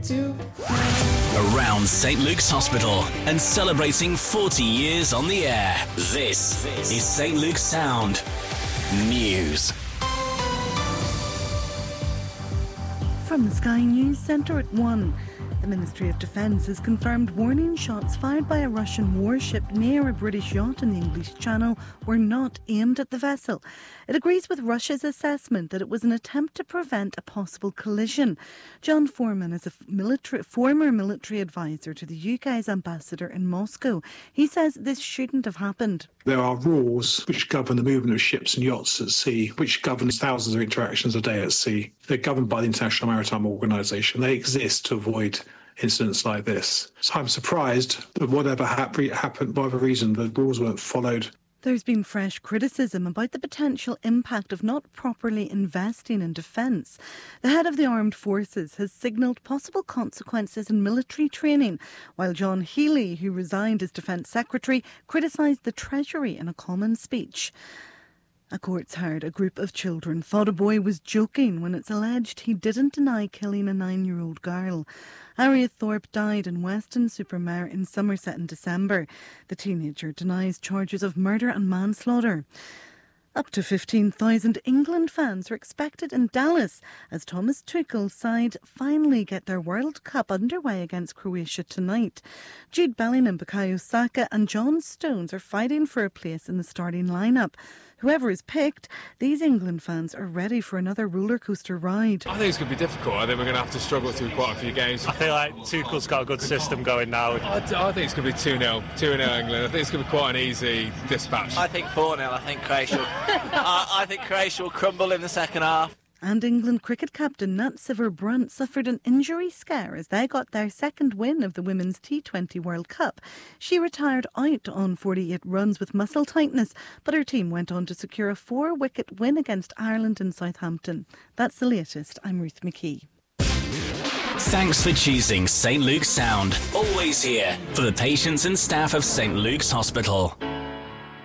2, Around St. Luke's Hospital and celebrating 40 years on the air. This is St. Luke's Sound News. From the Sky News Centre at 1. The Ministry of Defence has confirmed warning shots fired by a Russian warship near a British yacht in the English Channel were not aimed at the vessel. It agrees with Russia's assessment that it was an attempt to prevent a possible collision. John Foreman is a former military advisor to the UK's ambassador in Moscow. He says this shouldn't have happened. There are rules which govern the movement of ships and yachts at sea, which govern thousands of interactions a day at sea. They're governed by the International Maritime Organization. They exist to avoid incidents like this. So I'm surprised that whatever happened, whatever reason, the rules weren't followed. There's been fresh criticism about the potential impact of not properly investing in defence. The head of the armed forces has signalled possible consequences in military training, while John Healey, who resigned as Defence Secretary, criticised the Treasury in a common speech. A court's heard a group of children thought a boy was joking when it's alleged he didn't deny killing a 9-year-old girl. Harriet Thorpe died in Weston-super-Mare in Somerset in December. The teenager denies charges of murder and manslaughter. Up to 15,000 England fans are expected in Dallas as Thomas Tuchel's side finally get their World Cup underway against Croatia tonight. Jude Bellingham, Bukayo Saka and John Stones are fighting for a place in the starting lineup. Whoever is picked, these England fans are ready for another rollercoaster ride. I think it's going to be difficult. I think we're going to have to struggle through quite a few games. I feel like Tuchel's got a good system going now. I think it's going to be 2-0 England. I think it's going to be quite an easy dispatch. I think 4-0. I think Croatia will crumble in the second half. And England cricket captain Nat Sciver-Brunt suffered an injury scare as they got their second win of the Women's T20 World Cup. She retired out on 48 runs with muscle tightness, but her team went on to secure a 4-wicket win against Ireland in Southampton. That's the latest. I'm Ruth McKee. Thanks for choosing St. Luke's Sound. Always here for the patients and staff of St. Luke's Hospital.